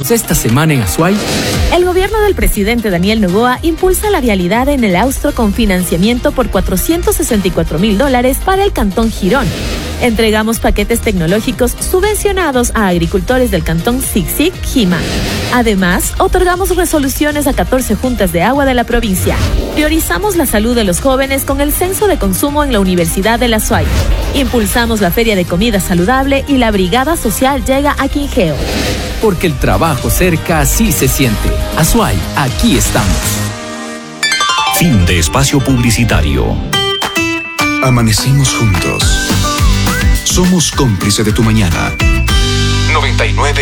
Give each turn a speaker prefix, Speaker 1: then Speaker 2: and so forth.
Speaker 1: hacemos esta semana en Azuay?
Speaker 2: El gobierno del presidente Daniel Noboa impulsa la vialidad en el Austro con financiamiento por $464,000 para el Cantón Girón. Entregamos paquetes tecnológicos subvencionados a agricultores del Cantón Sixic-Jima. Además, otorgamos resoluciones a 14 juntas de agua de la provincia. Priorizamos la salud de los jóvenes con el censo de consumo en la Universidad de la Azuay. Impulsamos la Feria de Comida Saludable y la Brigada Social llega a Quinjeo.
Speaker 1: Porque el trabajo cerca sí se siente. Azuay, aquí estamos.
Speaker 3: Fin de espacio publicitario.
Speaker 4: Amanecimos juntos. Somos cómplices de tu mañana. 99.